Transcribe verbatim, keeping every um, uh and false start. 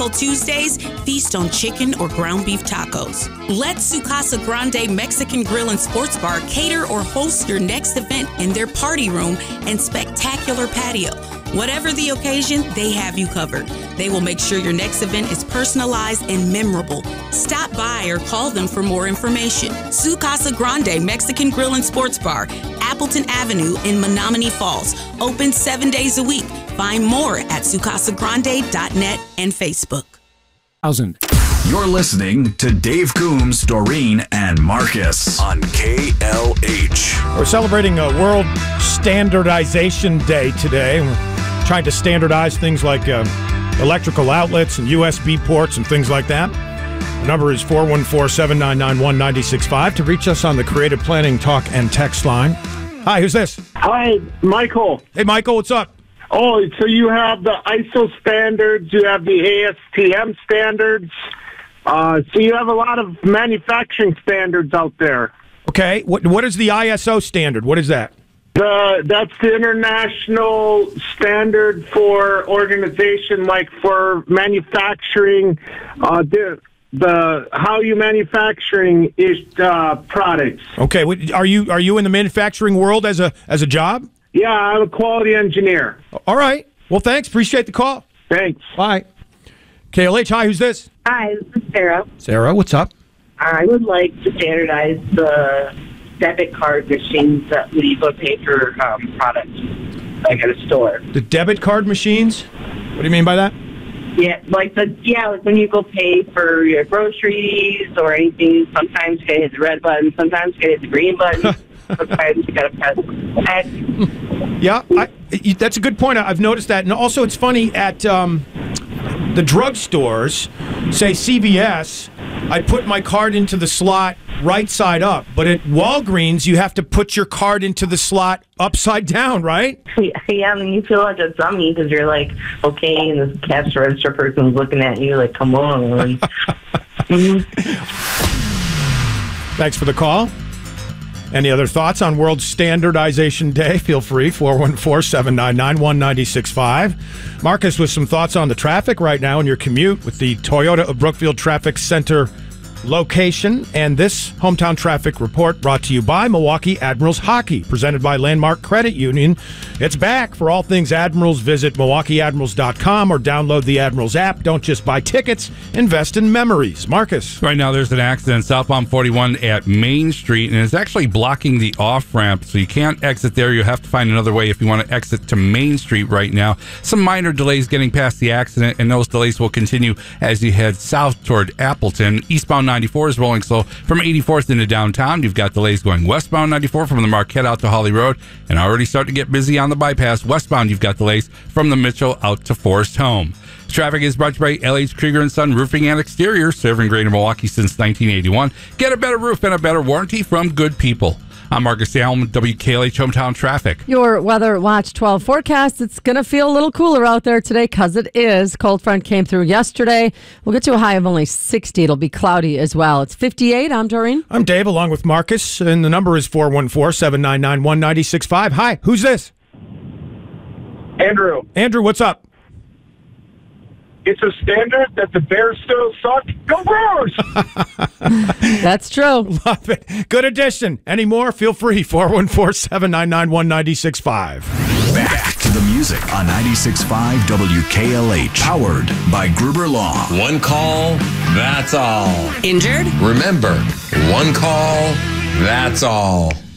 Taco Tuesdays, feast on chicken or ground beef tacos. Let Su Casa Grande Mexican Grill and Sports Bar cater or host your next event in their party room and spectacular patio. Whatever the occasion, they have you covered. They will make sure your next event is personalized and memorable. Stop by or call them for more information. Su Casa Grande Mexican Grill and Sports Bar, Appleton Avenue in Menominee Falls. Open seven days a week. Find more at su casa grande dot net and Facebook. Thousand. You're listening to Dave Coombs, Doreen, and Marcus on K L H. We're celebrating a World Standardization Day today. We're trying to standardize things like uh, electrical outlets and U S B ports and things like that. The number is four one four, seven nine nine, one nine six five to reach us on the Creative Planning Talk and Text line. Hi, who's this? Hi, Michael. Hey, Michael, what's up? Oh, so you have the I S O standards, you have the A S T M standards. Uh, so you have a lot of manufacturing standards out there. Okay, what what is the I S O standard? What is that? The that's the international standard for organization, like for manufacturing, uh, the the how you manufacturing is uh, products. Okay, are you are you in the manufacturing world as a as a job? Yeah, I'm a quality engineer. All right. Well, thanks. Appreciate the call. Thanks. Bye. K L H, hi, who's this? Hi, this is Sarah. Sarah, what's up? I would like to standardize the debit card machines that when you go pay for um, products, like at a store. The debit card machines? What do you mean by that? Yeah, like the yeah, like when you go pay for your groceries or anything. Sometimes you gotta hit the red button. Sometimes you gotta hit the green button. Sometimes you gotta press X. Yeah, I, that's a good point. I've noticed that, and also it's funny at um, the drugstores, say C V S. I put my card into the slot right side up, but at Walgreens, you have to put your card into the slot upside down, right? Yeah, I mean, you feel like a dummy because you're like, okay, and the cash register person's looking at you like, come on. Mm-hmm. Thanks for the call. Any other thoughts on World Standardization Day? Feel free, four one four, seven nine nine, one nine six five. Marcus, with some thoughts on the traffic right now in your commute with the Toyota of Brookfield Traffic Center location. And this Hometown Traffic Report brought to you by Milwaukee Admirals Hockey, presented by Landmark Credit Union. It's back. For all things Admirals, visit Milwaukee Admirals dot com or download the Admirals app. Don't just buy tickets, invest in memories. Marcus. Right now there's an accident southbound forty-one at Main Street, and it's actually blocking the off-ramp, so you can't exit there. You have to find another way if you want to exit to Main Street right now. Some minor delays getting past the accident, and those delays will continue as you head south toward Appleton. Eastbound ninety-four is rolling slow from eighty-fourth into downtown. You've got delays going westbound ninety-four from the Marquette out to Holly Road, and already starting to get busy on the bypass. Westbound, you've got delays from the Mitchell out to Forest Home. Traffic is brought to you by L H Krieger and Son Roofing and Exterior, serving Greater Milwaukee since nineteen eighty-one. Get a better roof and a better warranty from good people. I'm Marcus Salem, W K L H Hometown Traffic. Your Weather Watch twelve forecast. It's going to feel a little cooler out there today because it is. Cold front came through yesterday. We'll get to a high of only sixty. It'll be cloudy as well. It's fifty-eight. I'm Doreen. I'm Dave, along with Marcus, and the number is four one four, seven nine nine, one nine six five. Hi, who's this? Andrew. Andrew, what's up? It's a standard that the Bears still suck. Go Brewers! That's true. Love it. Good addition. Any more? Feel free. four one four, seven nine nine, one nine six five. Back to the music on ninety-six point five W K L H. Powered by Gruber Law. One call, that's all. Injured? Remember, one call, that's all.